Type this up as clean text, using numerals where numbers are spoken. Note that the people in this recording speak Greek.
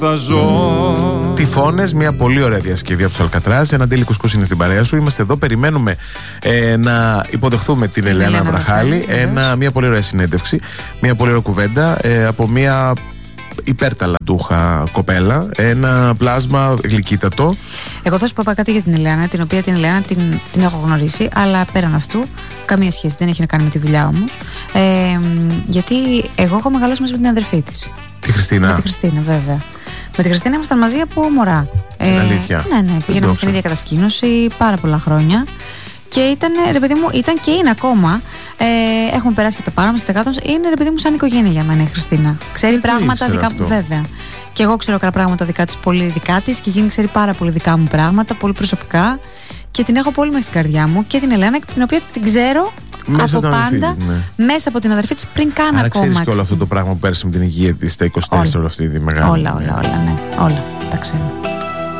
Τυφώνες, μια πολύ ωραία διασκευή από τους Αλκατράζ. Ένα Ντέλη Κουσκούς είναι στην παρέα σου. Είμαστε εδώ, περιμένουμε να υποδεχθούμε την Ελένα Βραχάλη. Μια πολύ ωραία συνέντευξη, μια πολύ ωραία κουβέντα από μια υπερταλαντούχα κοπέλα. Ένα πλάσμα γλυκύτατο. Εγώ θα σου πω κάτι για την Ελένα, την οποία την Ελένα την έχω γνωρίσει, αλλά πέραν αυτού καμία σχέση, δεν έχει να κάνει με τη δουλειά όμως. Γιατί εγώ έχω μεγαλώσει μαζί με την αδερφή της. Τη Χριστίνα. Με τη Χριστίνα, βέβαια. Με τη Χριστίνα ήμασταν μαζί από μωρά. Αλήθεια. Ναι, πήγαμε στην ίδια κατασκήνωση πάρα πολλά χρόνια. Και ήταν, ρε παιδί μου, ήταν και είναι ακόμα. Έχουμε περάσει και τα πάνω μας και τα κάτω μας. Είναι, ρε παιδί μου, σαν οικογένεια για μένα η Χριστίνα. Ξέρει πράγματα δικά μου, βέβαια. Και εγώ ξέρω κάποια πράγματα δικά της, πολύ δικά της. Και εκείνη ξέρει πάρα πολύ δικά μου πράγματα, πολύ προσωπικά. Και την έχω πολύ μέσα στην καρδιά μου. Και την Ελένα, την οποία την ξέρω μέσα από πάντα, μέσα από την αδερφή της πριν καν ακόμα. Ξέρεις και όλο αυτό το πράγμα που πέρασε με την υγεία της, τα 24 όλα αυτή τη μεγάλη. Όλα, ναι. Όλα τα ξέρω.